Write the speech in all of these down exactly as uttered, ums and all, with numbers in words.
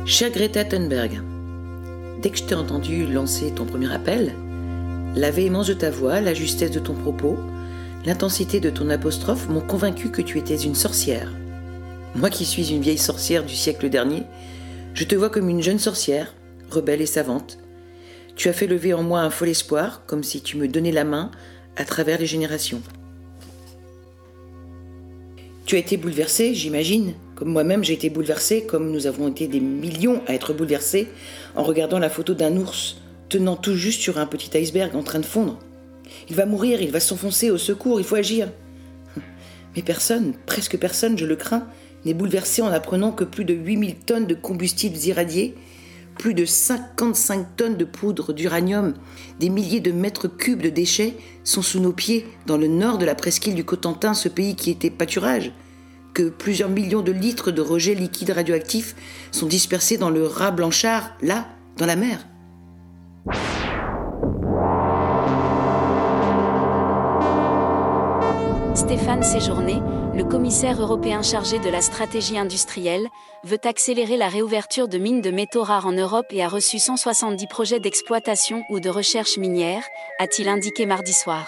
Chère Greta Thunberg, dès que je t'ai entendu lancer ton premier appel, la véhémence de ta voix, la justesse de ton propos, l'intensité de ton apostrophe m'ont convaincu que tu étais une sorcière. Moi qui suis une vieille sorcière du siècle dernier, je te vois comme une jeune sorcière, rebelle et savante. Tu as fait lever en moi un fol espoir, comme si tu me donnais la main à travers les générations. Tu as été bouleversée, j'imagine, comme moi-même j'ai été bouleversée, comme nous avons été des millions à être bouleversés en regardant la photo d'un ours tenant tout juste sur un petit iceberg en train de fondre. Il va mourir, il va s'enfoncer, au secours, il faut agir. Mais personne, presque personne, je le crains, n'est bouleversé en apprenant que plus de huit mille tonnes de combustibles irradiés, plus de cinquante-cinq tonnes de poudre d'uranium, des milliers de mètres cubes de déchets sont sous nos pieds dans le nord de la presqu'île du Cotentin, ce pays qui était pâturage, que plusieurs millions de litres de rejets liquides radioactifs sont dispersés dans le raz Blanchard, là, dans la mer. Stéphane Séjourné, le commissaire européen chargé de la stratégie industrielle, veut accélérer la réouverture de mines de métaux rares en Europe et a reçu cent soixante-dix projets d'exploitation ou de recherche minière, a-t-il indiqué mardi soir.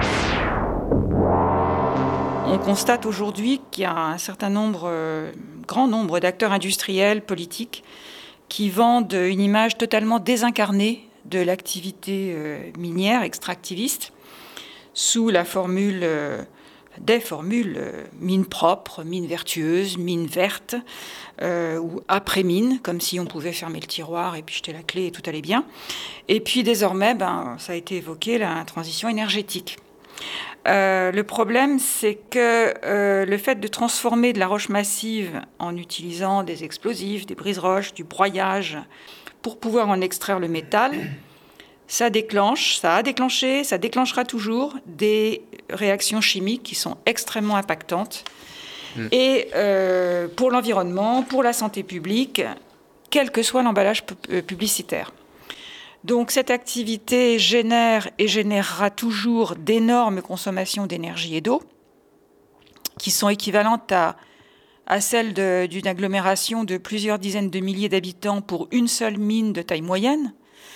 On constate aujourd'hui qu'il y a un certain nombre, euh, grand nombre d'acteurs industriels, politiques, qui vendent une image totalement désincarnée de l'activité euh, minière extractiviste, sous la formule, euh, des formules euh, mine propre, mine vertueuse, mine verte, euh, ou après-mine, comme si on pouvait fermer le tiroir et puis jeter la clé et tout allait bien. Et puis désormais, ben, ça a été évoqué, la transition énergétique. Euh, le problème, c'est que euh, le fait de transformer de la roche massive en utilisant des explosifs, des brises-roches, du broyage, pour pouvoir en extraire le métal, ça déclenche, ça a déclenché, ça déclenchera toujours des réactions chimiques qui sont extrêmement impactantes. Mmh. Et euh, pour l'environnement, pour la santé publique, quel que soit l'emballage pu- publicitaire. Donc cette activité génère et générera toujours d'énormes consommations d'énergie et d'eau, qui sont équivalentes à, à celles de, d'une agglomération de plusieurs dizaines de milliers d'habitants pour une seule mine de taille moyenne.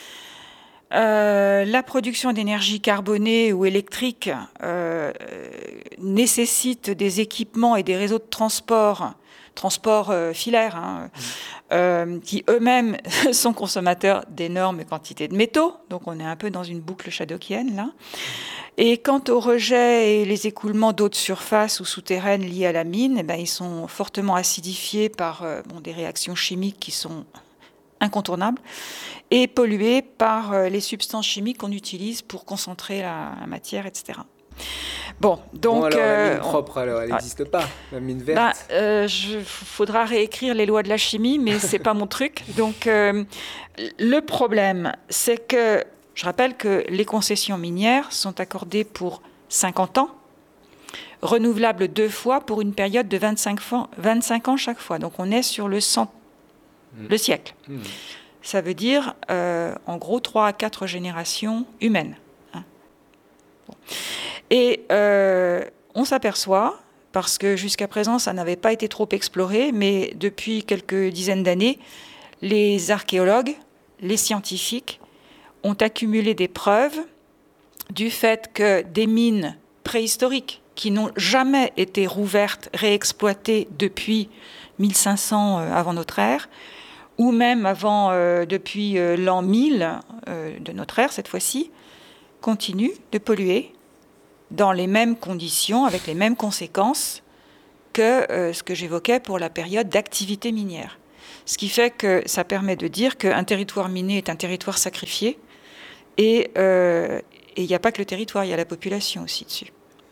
Euh, la production d'énergie carbonée ou électrique euh, nécessite des équipements et des réseaux de transport, transport euh, filaire, hein, euh, qui eux-mêmes sont consommateurs d'énormes quantités de métaux. Donc on est un peu dans une boucle shadockienne là. Et quant aux rejets et les écoulements d'eau de surface ou souterraines liés à la mine, eh ben, ils sont fortement acidifiés par euh, bon, des réactions chimiques qui sont incontournables et pollués par euh, les substances chimiques qu'on utilise pour concentrer la, la matière, et cetera. Bon, donc... Bon, alors, euh, la mine propre, alors, elle n'existe pas, la mine verte. Ben, euh, je, faudra réécrire les lois de la chimie, mais c'est pas mon truc. Donc, euh, le problème, c'est que, je rappelle que les concessions minières sont accordées pour cinquante ans, renouvelables deux fois pour une période de vingt-cinq, vingt-cinq ans chaque fois. Donc, on est sur le, cent, mmh. le siècle. Mmh. Ça veut dire, euh, en gros, trois à quatre générations humaines. Hein. Bon. Et euh, on s'aperçoit, parce que jusqu'à présent, ça n'avait pas été trop exploré, mais depuis quelques dizaines d'années, les archéologues, les scientifiques ont accumulé des preuves du fait que des mines préhistoriques qui n'ont jamais été rouvertes, réexploitées depuis mille cinq cents avant notre ère, ou même avant, euh, depuis euh, l'an mille euh, de notre ère, cette fois-ci, continuent de polluer dans les mêmes conditions, avec les mêmes conséquences que euh, ce que j'évoquais pour la période d'activité minière. Ce qui fait que ça permet de dire qu'un territoire miné est un territoire sacrifié, et il euh, n'y a pas que le territoire, il y a la population aussi dessus.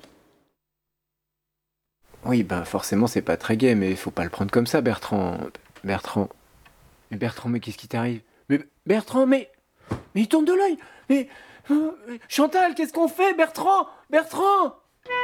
Oui, ben forcément, c'est pas très gai, mais il faut pas le prendre comme ça, Bertrand. Bertrand... Mais Bertrand, mais qu'est-ce qui t'arrive ? Mais Bertrand, mais... Mais il tourne de l'œil. Mais... Chantal, qu'est-ce qu'on fait, Bertrand ? Bertrand !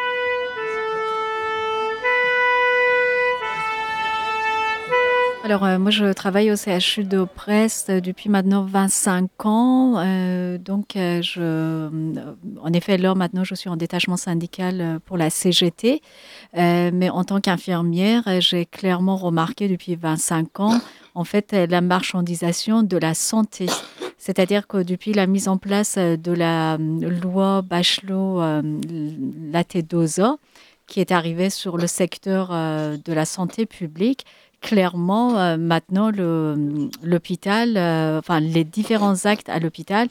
Alors, euh, moi, je travaille au C H U de Brest depuis maintenant vingt-cinq ans. Euh, donc, euh, je, euh, en effet, là, maintenant, je suis en détachement syndical pour la C G T. Euh, mais en tant qu'infirmière, j'ai clairement remarqué depuis vingt-cinq ans en fait la marchandisation de la santé. C'est-à-dire que depuis la mise en place de la loi Bachelot-Latedosa, qui est arrivée sur le secteur de la santé publique, clairement, euh, maintenant, le, l'hôpital, euh, enfin, les différents actes à l'hôpital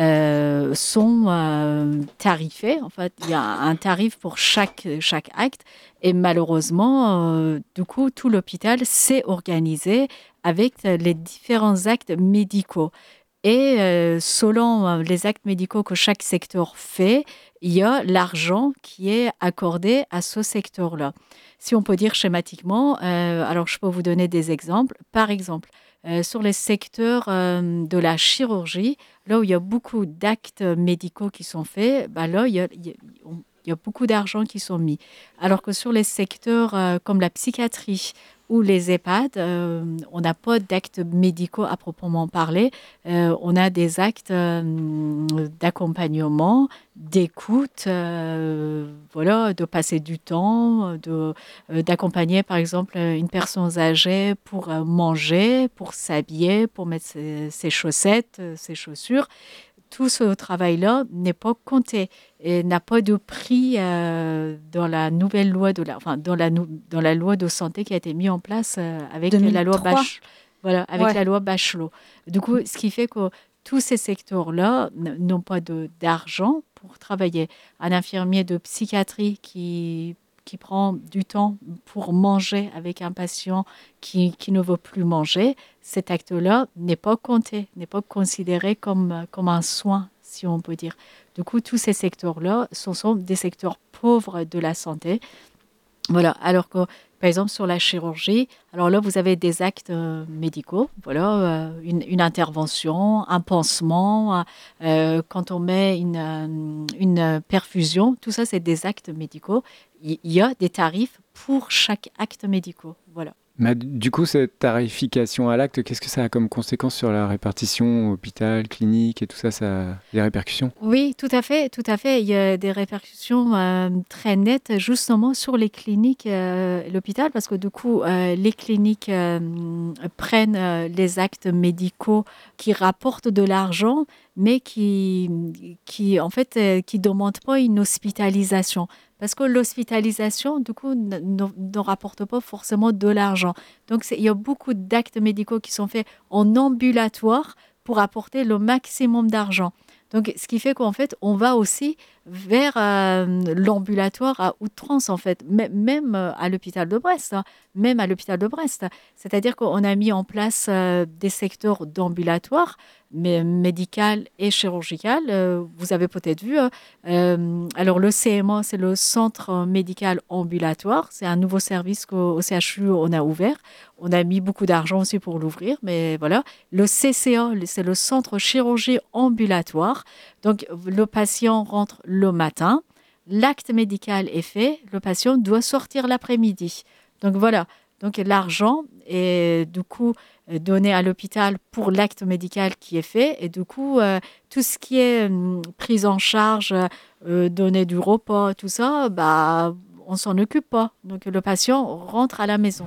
euh, sont euh, tarifés. En fait, il y a un tarif pour chaque, chaque acte. Et malheureusement, euh, du coup, tout l'hôpital s'est organisé avec les différents actes médicaux. Et euh, selon euh, les actes médicaux que chaque secteur fait, il y a l'argent qui est accordé à ce secteur-là. Si on peut dire schématiquement, euh, alors je peux vous donner des exemples. Par exemple, euh, sur les secteurs euh, de la chirurgie, là où il y a beaucoup d'actes médicaux qui sont faits, bah là, il y a, il y a, il y a beaucoup d'argent qui sont mis. Alors que sur les secteurs euh, comme la psychiatrie, ou les EHPAD, euh, on n'a pas d'actes médicaux à proprement parler. Euh, on a des actes euh, d'accompagnement, d'écoute, euh, voilà, de passer du temps, de, euh, d'accompagner par exemple une personne âgée pour euh, manger, pour s'habiller, pour mettre ses, ses chaussettes, ses chaussures. Tout ce travail-là n'est pas compté et n'a pas de prix euh, dans la nouvelle loi de la, enfin dans la dans la loi de santé qui a été mise en place euh, avec deux mille trois. la loi Bachelot. Voilà, avec ouais. la loi Bachelot. Du coup, ce qui fait que tous ces secteurs-là n'ont pas de, d'argent pour travailler. Un infirmier de psychiatrie qui qui prend du temps pour manger avec un patient qui, qui ne veut plus manger, cet acte-là n'est pas compté, n'est pas considéré comme, comme un soin, si on peut dire. Du coup, tous ces secteurs-là, ce sont des secteurs pauvres de la santé. Voilà, alors que, par exemple, sur la chirurgie, alors là, vous avez des actes euh, médicaux, voilà, euh, une, une intervention, un pansement, euh, quand on met une, euh, une perfusion, tout ça, c'est des actes médicaux. Il y a des tarifs pour chaque acte médical, voilà. Mais du coup, cette tarification à l'acte, qu'est-ce que ça a comme conséquence sur la répartition hôpital, clinique et tout ça, ça a des répercussions ? Oui, tout à fait, tout à fait. Il y a des répercussions euh, très nettes justement sur les cliniques euh, et l'hôpital parce que du coup, euh, les cliniques euh, prennent euh, les actes médicaux qui rapportent de l'argent, mais qui, qui en fait, euh, qui demandent pas une hospitalisation. Parce que l'hospitalisation, du coup, ne, ne rapporte pas forcément de l'argent. Donc, il y a beaucoup d'actes médicaux qui sont faits en ambulatoire pour apporter le maximum d'argent. Donc, ce qui fait qu'en fait, on va aussi vers euh, l'ambulatoire à outrance, en fait, M- même à l'hôpital de Brest, hein, même à l'hôpital de Brest. C'est-à-dire qu'on a mis en place euh, des secteurs d'ambulatoire, mais médical et chirurgical. Euh, vous avez peut-être vu. Hein, euh, alors, le C M A, c'est le Centre médical ambulatoire. C'est un nouveau service qu'au C H U, on a ouvert. On a mis beaucoup d'argent aussi pour l'ouvrir, mais voilà. Le C C A, c'est le Centre chirurgie ambulatoire. Donc, le patient rentre le matin, l'acte médical est fait, le patient doit sortir l'après-midi. Donc, voilà. Donc, l'argent est du coup donné à l'hôpital pour l'acte médical qui est fait. Et du coup, euh, tout ce qui est euh, prise en charge, euh, donner du repas, tout ça, bah, on ne s'en occupe pas. Donc, le patient rentre à la maison.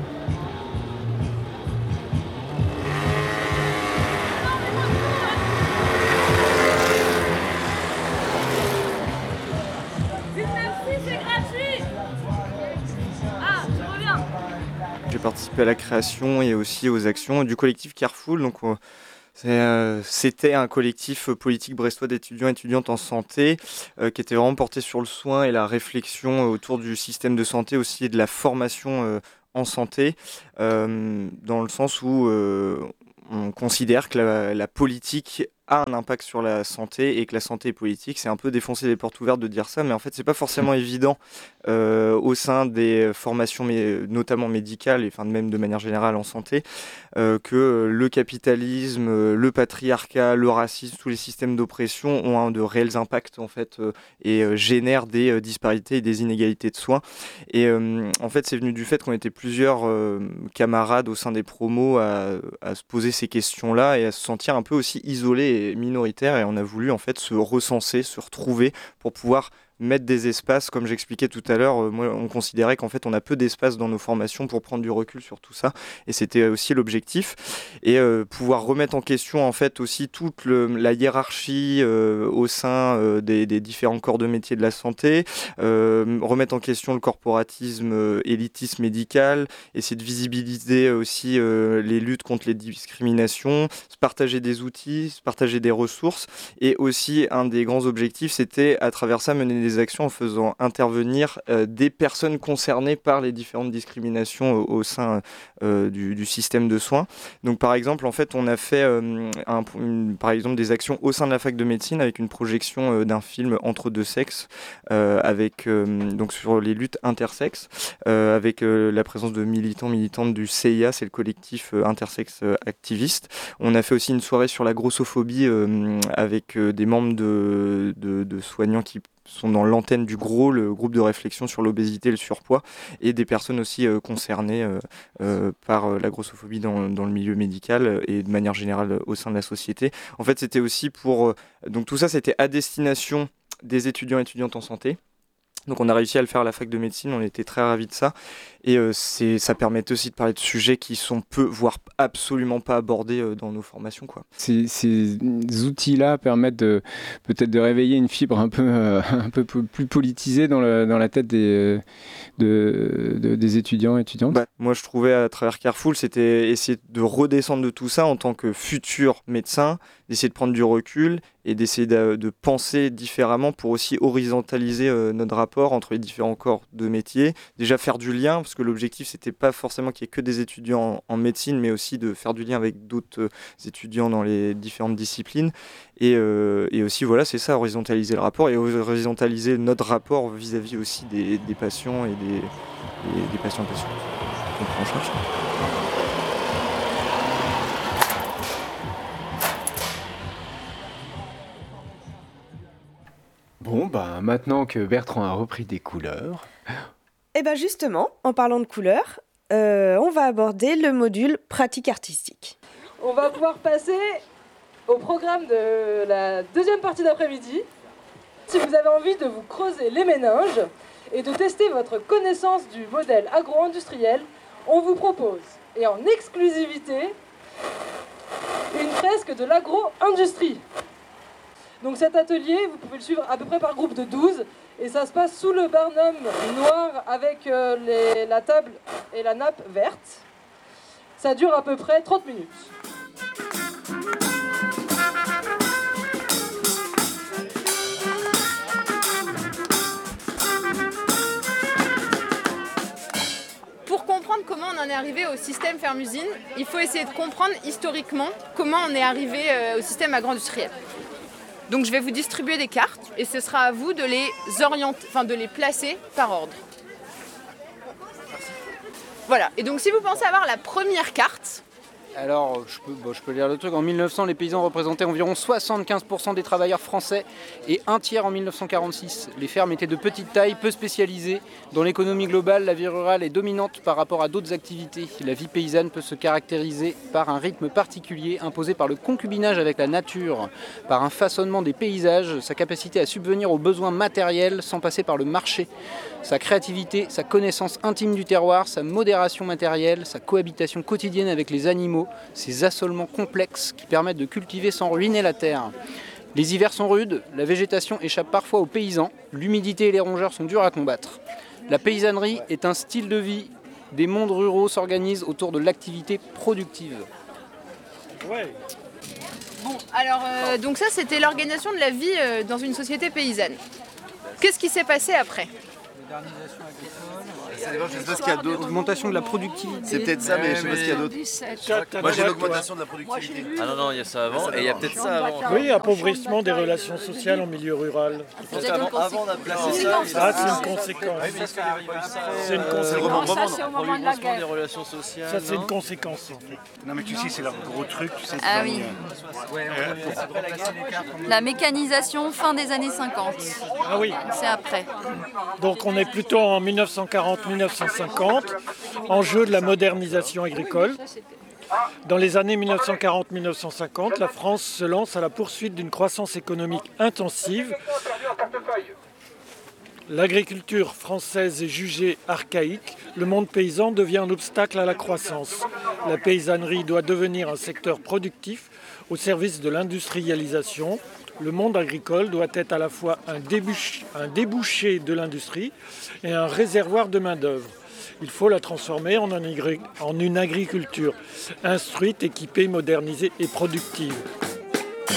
J'ai participé à la création et aussi aux actions du collectif Carrefour. Donc, euh, c'est, euh, c'était un collectif politique brestois d'étudiants et étudiantes en santé euh, qui était vraiment porté sur le soin et la réflexion autour du système de santé aussi et de la formation euh, en santé, euh, dans le sens où euh, on considère que la, la politique a un impact sur la santé et que la santé est politique. C'est un peu défoncer les portes ouvertes de dire ça, mais en fait, c'est pas forcément évident euh, au sein des formations, mais, notamment médicales, et enfin même de manière générale en santé, euh, que le capitalisme, le patriarcat, le racisme, tous les systèmes d'oppression ont un de réels impacts en fait euh, et euh, génèrent des euh, disparités et des inégalités de soins. Et euh, en fait, c'est venu du fait qu'on était plusieurs euh, camarades au sein des promos à, à se poser ces questions-là et à se sentir un peu aussi isolés minoritaire, et on a voulu en fait se recenser, se retrouver pour pouvoir mettre des espaces, comme j'expliquais tout à l'heure, euh, moi, on considérait qu'en fait on a peu d'espace dans nos formations pour prendre du recul sur tout ça, et c'était aussi l'objectif, et euh, pouvoir remettre en question en fait aussi toute le, la hiérarchie euh, au sein euh, des, des différents corps de métier de la santé, euh, remettre en question le corporatisme, euh, élitisme médical, essayer de visibiliser aussi euh, les luttes contre les discriminations, se partager des outils, se partager des ressources, et aussi un des grands objectifs c'était à travers ça mener des actions en faisant intervenir euh, des personnes concernées par les différentes discriminations au, au sein euh, du, du système de soins. Donc par exemple en fait on a fait euh, un, une, par exemple des actions au sein de la fac de médecine avec une projection euh, d'un film Entre deux sexes euh, avec euh, donc sur les luttes intersexes euh, avec euh, la présence de militants militantes du C I A, c'est le collectif euh, intersexe euh, activiste. On a fait aussi une soirée sur la grossophobie euh, avec euh, des membres de, de, de soignants qui sont dans l'antenne du GROS, le groupe de réflexion sur l'obésité et le surpoids, et des personnes aussi euh, concernées euh, euh, par euh, la grossophobie dans, dans le milieu médical et de manière générale euh, au sein de la société. En fait, c'était aussi pour... Euh, donc tout ça, c'était à destination des étudiants et étudiantes en santé. Donc on a réussi à le faire à la fac de médecine, on était très ravis de ça. Et euh, c'est, ça permettait aussi de parler de sujets qui sont peu, voire absolument pas abordés euh, dans nos formations, quoi. Ces, ces outils-là permettent de, peut-être de réveiller une fibre un peu, euh, un peu plus politisée dans, le, dans la tête des, de, de, des étudiants et étudiantes. Bah, moi je trouvais à travers Carrefour, c'était essayer de redescendre de tout ça en tant que futur médecin, d'essayer de prendre du recul et d'essayer de, de penser différemment pour aussi horizontaliser euh, notre rapport entre les différents corps de métier. Déjà faire du lien, parce que l'objectif c'était pas forcément qu'il y ait que des étudiants en, en médecine, mais aussi de faire du lien avec d'autres euh, étudiants dans les différentes disciplines. Et, euh, et aussi voilà, c'est ça, horizontaliser le rapport et horizontaliser notre rapport vis-à-vis aussi des, des patients et des, des, des patients patients qu'on prend en charge. Bon, bah, maintenant que Bertrand a repris des couleurs... Et bien justement, en parlant de couleurs, euh, on va aborder le module pratique artistique. On va pouvoir passer au programme de la deuxième partie d'après-midi. Si vous avez envie de vous creuser les méninges et de tester votre connaissance du modèle agro-industriel, on vous propose, et en exclusivité, une fresque de l'agro-industrie. Donc cet atelier, vous pouvez le suivre à peu près par groupe de douze, et ça se passe sous le barnum noir avec euh, les, la table et la nappe verte. Ça dure à peu près trente minutes. Pour comprendre comment on en est arrivé au système ferme-usine, il faut essayer de comprendre historiquement comment on est arrivé euh, au système agro-industriel. Donc je vais vous distribuer des cartes et ce sera à vous de les orienter, enfin de les placer par ordre. Voilà, et donc si vous pensez avoir la première carte... Alors, je peux, bon, je peux lire le truc. En mille neuf cents, les paysans représentaient environ soixante-quinze pour cent des travailleurs français et un tiers en mille neuf cent quarante-six. Les fermes étaient de petite taille, peu spécialisées. Dans l'économie globale, la vie rurale est dominante par rapport à d'autres activités. La vie paysanne peut se caractériser par un rythme particulier imposé par le concubinage avec la nature, par un façonnement des paysages, sa capacité à subvenir aux besoins matériels sans passer par le marché, sa créativité, sa connaissance intime du terroir, sa modération matérielle, sa cohabitation quotidienne avec les animaux, ces assolements complexes qui permettent de cultiver sans ruiner la terre. Les hivers sont rudes, la végétation échappe parfois aux paysans, l'humidité et les rongeurs sont durs à combattre. La paysannerie est un style de vie. Des mondes ruraux s'organisent autour de l'activité productive. Ouais. Bon, alors, euh, donc ça, c'était l'organisation de la vie euh, dans une société paysanne. Qu'est-ce qui s'est passé après ? Modernisation agricole. Je sais pas ce qu'il y a d'autre. Augmentation de la productivité. C'est peut-être ça, mais je sais pas ce qu'il y a d'autre. Moi j'ai l'augmentation de la productivité. Ah non, non, il y a ça avant et il y a peut-être ça avant. Oui, appauvrissement des relations sociales en milieu rural. Avant, avant d'applacer ça, ça c'est une conséquence. C'est une conséquence. C'est au moment de la guerre. Des relations sociales. Ça c'est une conséquence en fait. Non mais tu sais, c'est leur gros truc. Tu sais, ah oui. La mécanisation fin des années cinquante. Ah oui. C'est après. Donc on est plutôt en mille neuf cent quarante mille neuf cent cinquante, enjeu de la modernisation agricole. Dans les années mille neuf cent quarante mille neuf cent cinquante, la France se lance à la poursuite d'une croissance économique intensive L'agriculture française est jugée archaïque, le monde paysan devient un obstacle à la croissance. La paysannerie doit devenir un secteur productif au service de l'industrialisation. Le monde agricole doit être à la fois un débouché, un débouché de l'industrie et un réservoir de main-d'œuvre. Il faut la transformer en, un, en une agriculture instruite, équipée, modernisée et productive.